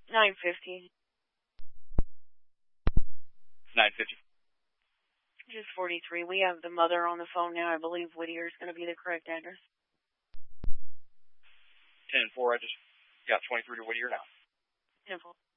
950. 950. Just 43. We have the mother on the phone now. I believe Whittier is going to be the correct address. 10-4. I just got 23 to Whittier now. 10-4.